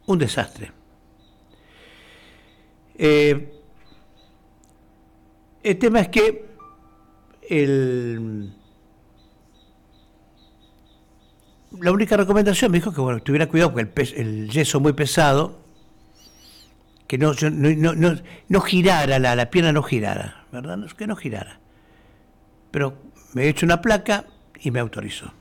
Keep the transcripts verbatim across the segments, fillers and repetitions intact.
un desastre. Eh, el tema es que el, la única recomendación me dijo que bueno, tuviera cuidado porque el, pes, el yeso muy pesado, que no, no, no, no, no girara, la, la pierna no girara, ¿verdad? Que no girara. Pero me he hecho una placa y me autorizó.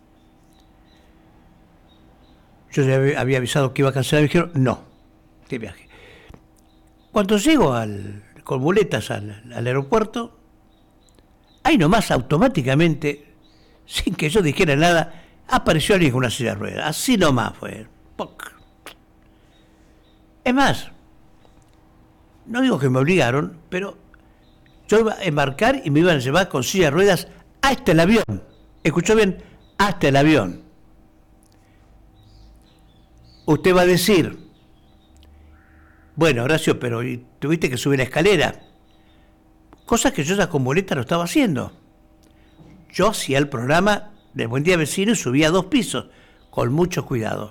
Yo ya había avisado que iba a cancelar, me dijeron, no, este viaje. Cuando llego al, con muletas al, al aeropuerto, ahí nomás automáticamente, sin que yo dijera nada, apareció alguien con una silla de ruedas. Así nomás fue. ¡Poc! Es más, no digo que me obligaron, pero yo iba a embarcar y me iban a llevar con silla de ruedas hasta el avión. ¿Escuchó bien? Hasta el avión. Usted va a decir, bueno, Horacio, pero tuviste que subir la escalera. Cosas que yo ya con muleta lo estaba haciendo. Yo hacía el programa del Buen Día Vecino y subía dos pisos, con mucho cuidado.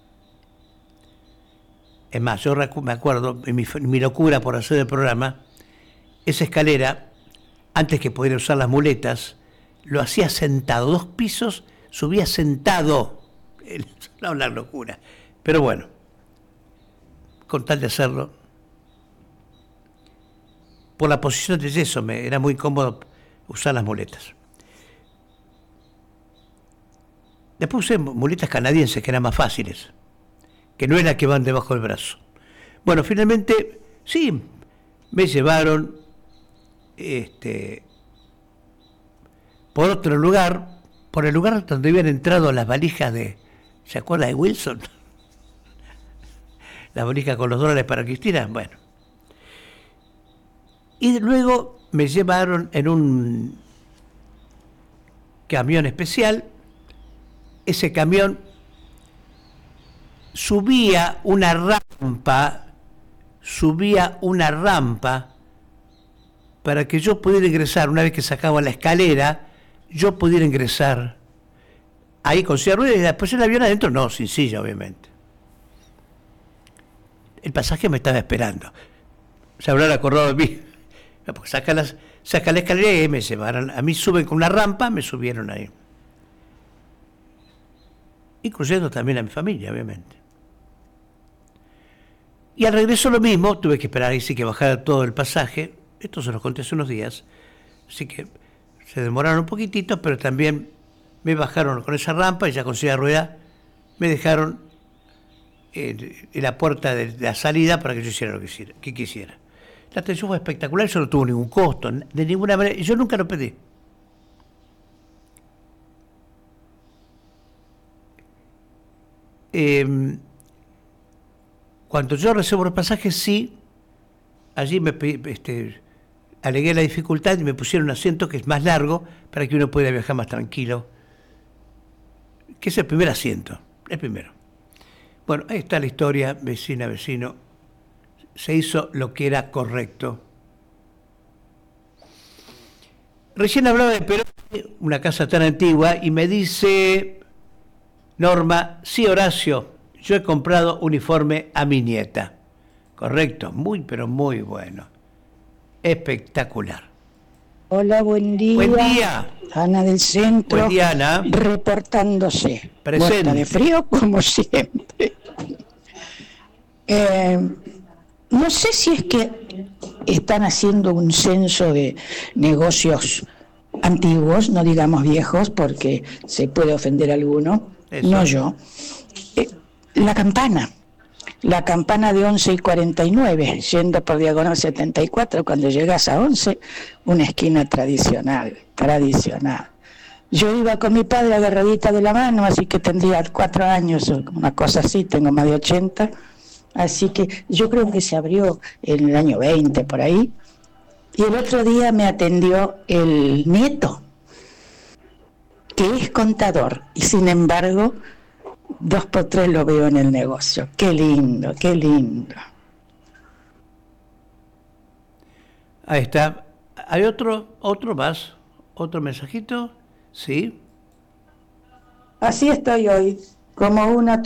Es más, yo me acuerdo, en mi, mi locura por hacer el programa, esa escalera, antes que pudiera usar las muletas, lo hacía sentado, dos pisos, subía sentado. No, la locura. Pero bueno, con tal de hacerlo, por la posición de yeso me era muy cómodo usar las muletas. Después usé muletas canadienses que eran más fáciles, que no eran las que van debajo del brazo. Bueno, finalmente, sí, me llevaron este, por otro lugar, por el lugar donde habían entrado las valijas de, ¿se acuerda de Wilson? La valija con los dólares para Cristina, bueno. Y luego me llevaron en un camión especial. Ese camión subía una rampa, subía una rampa para que yo pudiera ingresar, una vez que sacaba la escalera, yo pudiera ingresar ahí con silla de ruedas y después el avión adentro, no, sin silla, obviamente. El pasaje me estaba esperando. Se habrán acordado de mí. Porque saca, las, saca la escalera y me llevaron. A mí suben con una rampa, me subieron ahí. Incluyendo también a mi familia, obviamente. Y al regreso lo mismo, tuve que esperar ahí sí que bajara todo el pasaje. Esto se lo conté hace unos días. Así que se demoraron un poquitito, pero también me bajaron con esa rampa y ya con silla de rueda me dejaron en la puerta de la salida para que yo hiciera lo que quisiera. Que quisiera. La atención fue espectacular, eso no tuvo ningún costo, de ninguna manera, y yo nunca lo pedí. Eh, cuando yo reservo los pasajes, sí, allí me este, alegué la dificultad y me pusieron un asiento que es más largo para que uno pueda viajar más tranquilo, que es el primer asiento, el primero. Bueno, ahí está la historia, vecina, vecino. Se hizo lo que era correcto. Recién hablaba de Perón, una casa tan antigua, y me dice Norma, sí, Horacio, yo he comprado uniforme a mi nieta. Correcto, muy, pero muy bueno. Espectacular. Hola, buen día. Buen día. Ana del Centro. Buen día, Ana. Reportándose. Presente. Muerta de frío, como siempre. Eh, no sé si es que están haciendo un censo de negocios antiguos, no digamos viejos, porque se puede ofender a alguno. Eso. No yo. Eh, la campana. La campana de once y cuarenta y nueve, yendo por diagonal setenta y cuatro, cuando llegas a once, una esquina tradicional, tradicional. Yo iba con mi padre agarradita de la mano, así que tendría cuatro años, una cosa así, tengo más de ochenta, así que yo creo que se abrió en el año veinte, por ahí, y el otro día me atendió el nieto, que es contador, y sin embargo, dos por tres lo veo en el negocio. Qué lindo, qué lindo. Ahí está. ¿Hay otro, otro más? ¿Otro mensajito? Sí. Así estoy hoy, como una